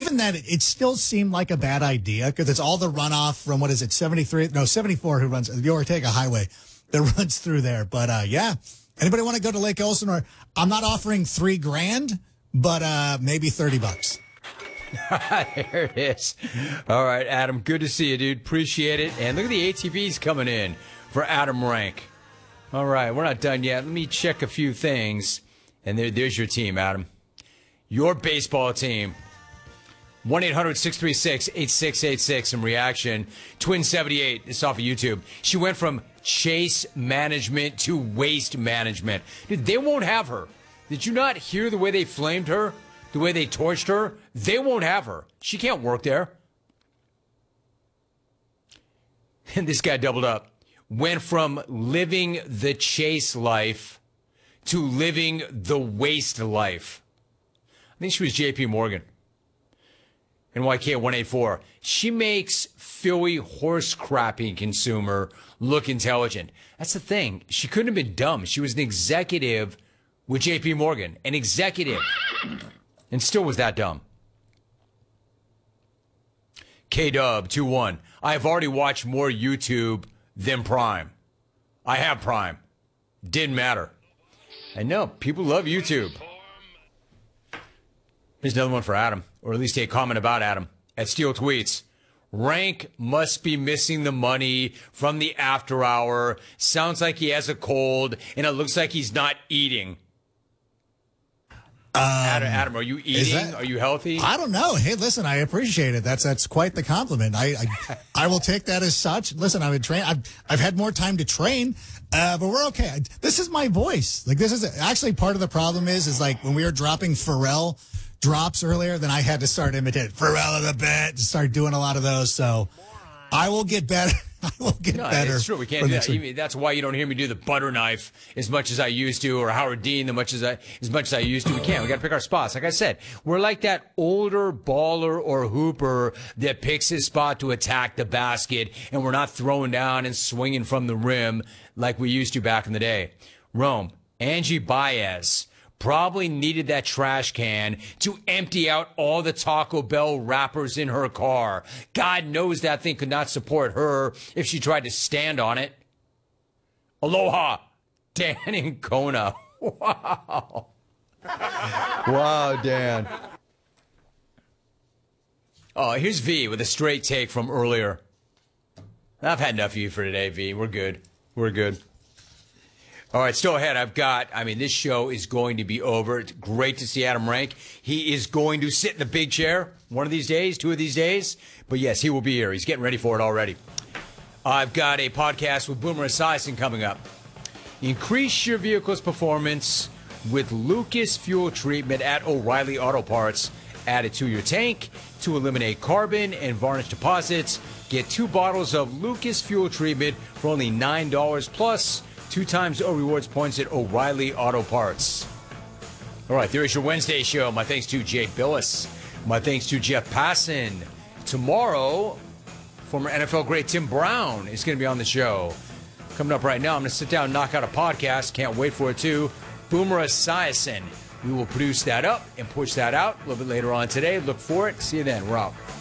even that, it still seemed like a bad idea because it's all the runoff from, 74 who runs the Ortega Highway that runs through there. But, yeah, anybody want to go to Lake Olson? Or I'm not offering $3,000, but maybe $30. There it is. All right, Adam, good to see you, dude. Appreciate it. And look at the ATVs coming in for Adam Rank. All right, we're not done yet. Let me check a few things. And there's your team, Adam. Your baseball team. 1-800-636-8686 in reaction. Twin78, it's off of YouTube. She went from chase management to waste management. Dude, they won't have her. Did you not hear the way they flamed her? The way they torched her? They won't have her. She can't work there. And this guy doubled up. Went from living the chase life to living the waste life. I think she was J.P. Morgan. NYK 184. She makes Philly horse crapping consumer look intelligent. That's the thing. She couldn't have been dumb. She was an executive with J.P. Morgan. An executive. And still was that dumb. K-Dub 2-1. I have already watched more YouTube than Prime. I have Prime. Didn't matter. I know. People love YouTube. Here's another one for Adam. Or at least a comment about Adam. At Steel Tweets. Rank must be missing the money from the after hour. Sounds like he has a cold. And it looks like he's not eating. Adam, are you eating? Are you healthy? I don't know. Hey, listen, I appreciate it. That's quite the compliment. I will take that as such. Listen, I've had more time to train, but we're okay. This is my voice. Like, this is actually part of the problem is like when we were dropping Pharrell drops earlier, then I had to start imitating Pharrell of the Bet to start doing a lot of those. So I will get better. I will get better. It's true. We can't do that. That's why you don't hear me do the butter knife as much as I used to, or Howard Dean as much as I used to. We can't. We got to pick our spots. Like I said, we're like that older baller or hooper that picks his spot to attack the basket, and we're not throwing down and swinging from the rim like we used to back in the day. Rome, Angie Baez probably needed that trash can to empty out all the Taco Bell wrappers in her car. God knows that thing could not support her if she tried to stand on it. Aloha, Dan in Kona. Wow. Wow, Dan. Oh, here's V with a straight take from earlier. I've had enough of you for today, V. We're good. We're good. All right, still ahead. This show is going to be over. It's great to see Adam Rank. He is going to sit in the big chair one of these days, 2 of these days. But yes, he will be here. He's getting ready for it already. I've got a podcast with Boomer Esiason coming up. Increase your vehicle's performance with Lucas Fuel Treatment at O'Reilly Auto Parts. Add it to your tank to eliminate carbon and varnish deposits. Get 2 bottles of Lucas Fuel Treatment for only $9 plus 2 times O Rewards points at O'Reilly Auto Parts. All right, there is your Wednesday show. My thanks to Jay Billis. My thanks to Jeff Passan. Tomorrow, former NFL great Tim Brown is going to be on the show. Coming up right now, I'm going to sit down and knock out a podcast. Can't wait for it, too. Boomer Esiason. We will produce that up and push that out a little bit later on today. Look for it. See you then. We're out.